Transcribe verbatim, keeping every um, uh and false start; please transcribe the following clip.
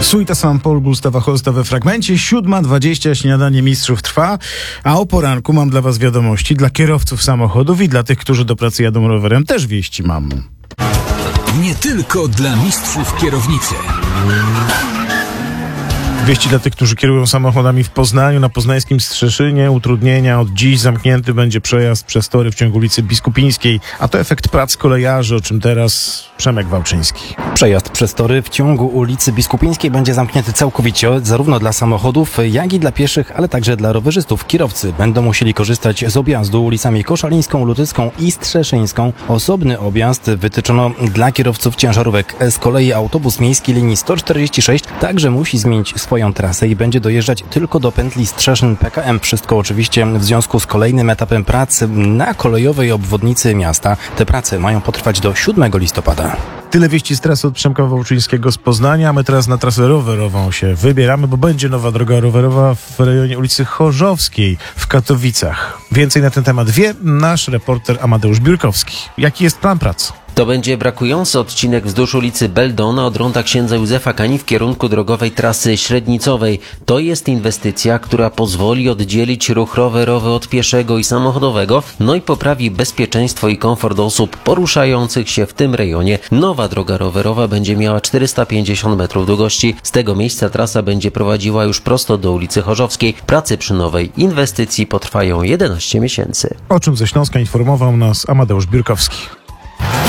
Suita Sam Paul Gustawa Holsta we fragmencie. siódma dwadzieścia śniadanie mistrzów trwa, a o poranku mam dla was wiadomości. Dla kierowców samochodów i dla tych, którzy do pracy jadą rowerem, też wieści mam. Nie tylko dla mistrzów kierownicy. Wieści dla tych, którzy kierują samochodami w Poznaniu. Na poznańskim Strzeszynie utrudnienia. Od dziś zamknięty będzie przejazd przez tory w ciągu ulicy Biskupińskiej. A to efekt prac kolejarzy, o czym teraz Przemek Wałczyński. Przejazd przez tory w ciągu ulicy Biskupińskiej będzie zamknięty całkowicie, zarówno dla samochodów, jak i dla pieszych, ale także dla rowerzystów. Kierowcy będą musieli korzystać z objazdu ulicami Koszalińską, Lutycką i Strzeszyńską. Osobny objazd wytyczono dla kierowców ciężarówek. Z kolei autobus miejski linii sto czterdzieści sześć także musi zmienić swoją trasę i będzie dojeżdżać tylko do pętli Strzeszyn P K M. Wszystko oczywiście w związku z kolejnym etapem prac na kolejowej obwodnicy miasta. Te prace mają potrwać do siódmego listopada. Tyle wieści z trasy od Przemka Wałczyńskiego z Poznania. My teraz na trasę rowerową się wybieramy, bo będzie nowa droga rowerowa w rejonie ulicy Chorzowskiej w Katowicach. Więcej na ten temat wie nasz reporter Amadeusz Biurkowski. Jaki jest plan prac? To będzie brakujący odcinek wzdłuż ulicy Beldona od Ronda Księdza Józefa Kani w kierunku drogowej trasy średnicowej. To jest inwestycja, która pozwoli oddzielić ruch rowerowy od pieszego i samochodowego, no i poprawi bezpieczeństwo i komfort osób poruszających się w tym rejonie. Nowa droga rowerowa będzie miała czterysta pięćdziesiąt metrów długości. Z tego miejsca trasa będzie prowadziła już prosto do ulicy Chorzowskiej. Prace przy nowej inwestycji potrwają jedenaście miesięcy. O czym ze Śląska informował nas Amadeusz Biurkowski.